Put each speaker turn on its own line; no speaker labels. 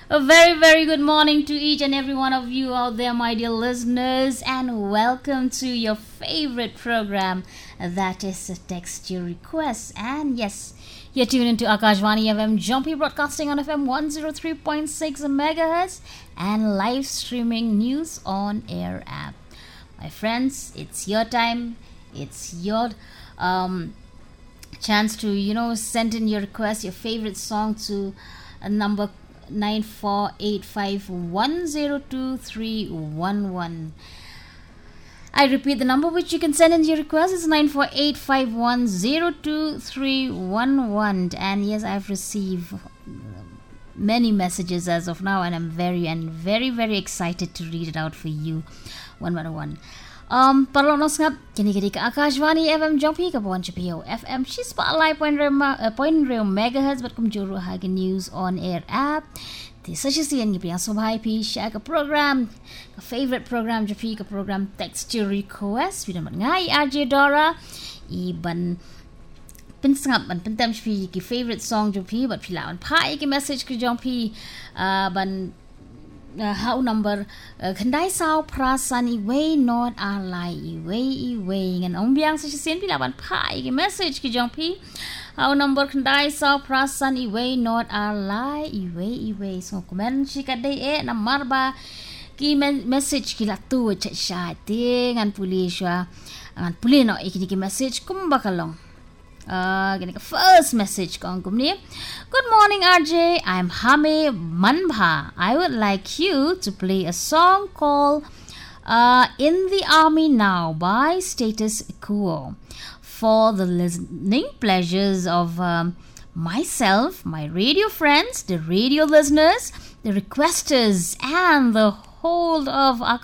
A very, very good morning to each and every one of you out there, my dear listeners, and welcome to your favorite program, that is Text Your Requests. And yes, you're tuned into Akashvani FM, Jumpy broadcasting on FM 103.6 MHz and live streaming news on air app. My friends, it's your time, it's your chance to, send in your request, your favorite song to a number 9485102311. I repeat, the number which you can send in your request is 9485102311. And yes, I've received many messages as of now, and I'm very, very excited to read it out for you one by one. Parlonos ngap kini ka Akashvani FM Jumpy ka bon chapio FM she spotlight point real megahertz but kum juru hag news on air app the such as the ni priya so bhai pi share ka program ka favorite program Jumpy ka program Text Your Request video ngai RJ Dora iban pinsngap ban pintem shpi ki favorite song Jumpy but philawan phai ki message ki Jumpy ban how number khandai sao prasan iway not alai iway ngan ong biang sa sin pilaban phai ki message ki Jumpy how number khandai sao prasan iway not alai iway so comment shi ka dei e namar ba ki message ki la tu cha sha te ngan puliswa ngan pulino ikini ki message kum bakalong first message kong kumni. Good morning RJ, I'm Hame Manbha. I would like you to play a song called In the Army Now by Status Quo for the listening pleasures of myself, my radio friends, the radio listeners, the requesters and the whole of